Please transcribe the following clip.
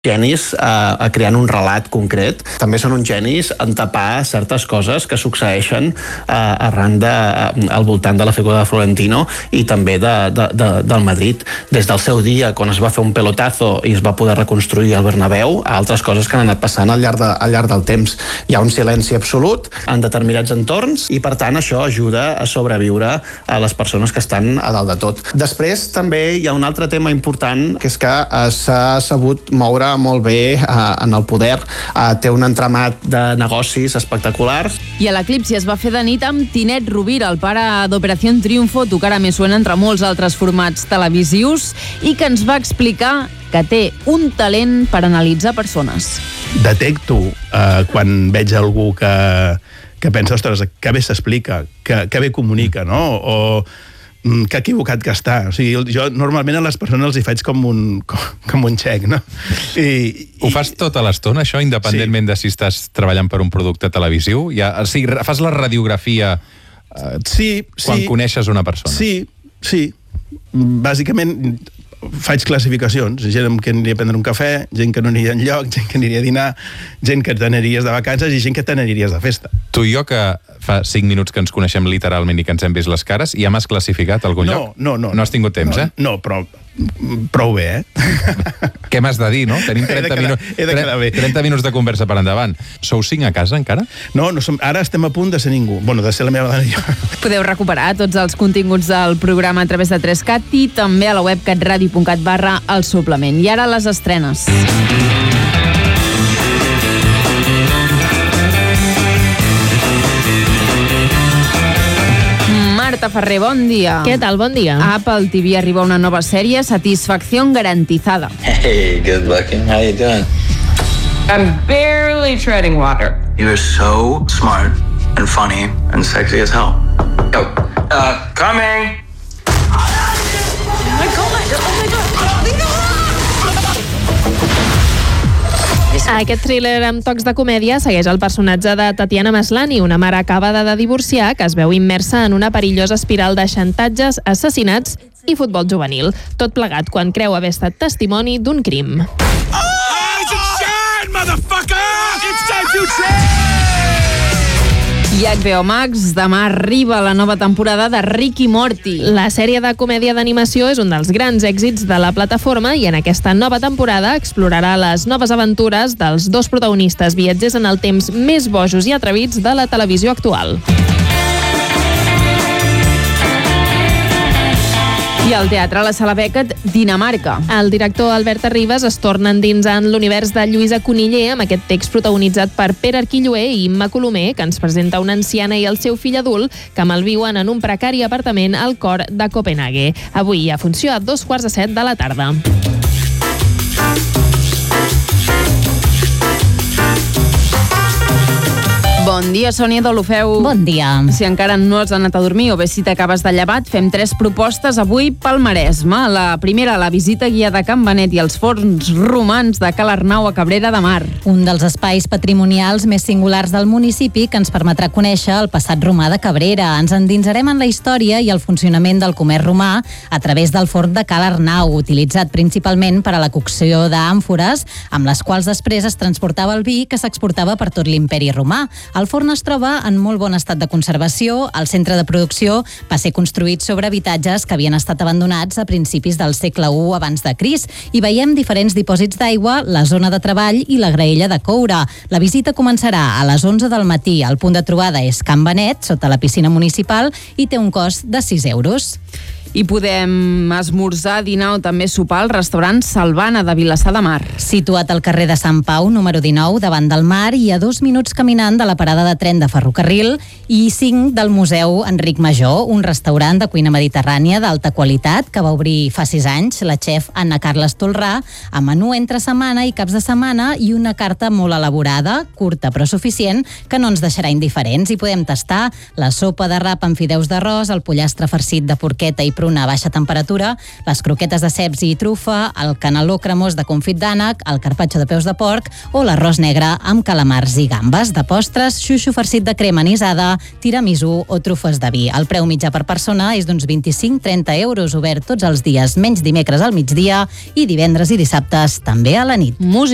genis creant un relat concret, també són uns genis en tapar certes coses que succeeixen arran al voltant de la figura de Florentino i també del Madrid. Des del seu dia, quan es va fer un pelotazo i es va poder reconstruir el Bernabéu, a altres coses que han anat passant al llarg del temps. Hi ha un silenci absolut en determinats entorns i, per tant, això ajuda a sobreviure a les persones que estan a dalt de tot. Després, també hi ha un altre tema important, que és que s'ha sabut moure molt bé en el poder, té un entramat de negocis espectaculars. I a l'Eclipsi es va fer de nit amb Tinet Rovira, el pare d'Operación Triunfo, tu que ara més suena entre molts altres formats televisius, i que ens va explicar que té un talent per analitzar persones. Detecto quan veig algú que pensa, ostres, que bé s'explica, que bé comunica, no? O que equivocat que està. O sigui, jo normalment a les persones els hi faig com un xec, no? Ho fas tota l'estona, això, independentment de si estàs treballant per un producte televisiu? O sigui, fas la radiografia quan coneixes una persona? Sí. Bàsicament faig classificacions, gent que aniria a prendre un cafè, gent que no aniria enlloc, gent que aniria a dinar, gent que t'aniries de vacances i gent que t'aniries de festa. Tu i jo, que fa 5 minuts que ens coneixem literalment i que ens hem vist les cares, ja m'has classificat a algun lloc? No. No has tingut temps, No, però prou bé, Què m'has de dir, no? Tenim 30 minuts de conversa per endavant. Sou 5 a casa, encara? No, ara estem a punt de ser ningú. Bueno, de ser la meva dona i jo. Podeu recuperar tots els continguts del programa a través de 3Cat i també a la web catradio.cat/el suplement. I ara les estrenes. Marta Ferrer, bon dia. Què tal? Bon dia. A Apple TV arriba una nova sèrie, Satisfacción Garantizada. Hey, good looking. How you doing? I'm barely treading water. You're so smart and funny and sexy as hell. Yo, coming! Aquest thriller amb tocs de comèdia segueix el personatge de Tatiana Maslany, una mare acabada de divorciar que es veu immersa en una perillosa espiral de xantatges, assassinats i futbol juvenil. Tot plegat quan creu haver estat testimoni d'un crim. I HBO Max, demà arriba la nova temporada de Rick i Morty. La sèrie de comèdia d'animació és un dels grans èxits de la plataforma i en aquesta nova temporada explorarà les noves aventures dels dos protagonistes viatgers en el temps més bojos i atrevits de la televisió actual. I al teatre a la Sala Beckett, Dinamarca. El director Albert Arribas es torna endinsar en l'univers de Lluïsa Cuniller amb aquest text protagonitzat per Pere Arquilloé i Imma Colomer, que ens presenta una anciana i el seu fill adult que malviuen en un precari apartament al cor de Copenhague. Avui hi ha funció a 7:15 de la tarda. Bon dia, Sònia Deulofeu. Bon dia. Si encara no has anat a dormir o bé si t'acabes de llevat, fem 3 propostes avui pel Maresme. La primera, la visita guiada a Can Benet i els forns romans de Ca l'Arnau a Cabrera de Mar. Un dels espais patrimonials més singulars del municipi que ens permetrà conèixer el passat romà de Cabrera. Ens endinsarem en la història i el funcionament del comerç romà a través del forn de Ca l'Arnau, utilitzat principalment per a la cocció d'àmfores, amb les quals després es transportava el vi que s'exportava per tot l'imperi romà. El forn es troba en molt bon estat de conservació. El centre de producció va ser construït sobre habitatges que havien estat abandonats a principis del segle I abans de Crist. Hi veiem diferents dipòsits d'aigua, la zona de treball i la graella de coure. La visita començarà a les 11 del matí. El punt de trobada és Can Benet, sota la piscina municipal, i té un cost de 6 euros. I podem esmorzar, dinar o també sopar al restaurant Salvana de Vilassar de Mar. Situat al carrer de Sant Pau, número 19, davant del mar i a 2 minuts caminant de la parada de tren de ferrocarril i 5 del Museu Enric Major, un restaurant de cuina mediterrània d'alta qualitat que va obrir fa 6 anys la xef Anna Carles Tolrà, amb menú entre setmana i caps de setmana i una carta molt elaborada, curta però suficient, que no ens deixarà indiferents. Hi podem tastar la sopa de rap amb fideus d'arròs, el pollastre farcit de porqueta i pruna a baixa temperatura, les croquetes de ceps i trufa, el caneló cremós de confit d'ànec, el carpaccio de peus de porc o l'arròs negre amb calamars i gambes. De postres, xuxo farcit de crema anisada, tiramisú o trufes de vi. El preu mitjà per persona és d'uns 25-30 euros, obert tots els dies menys dimecres al migdia i divendres i dissabtes també a la nit.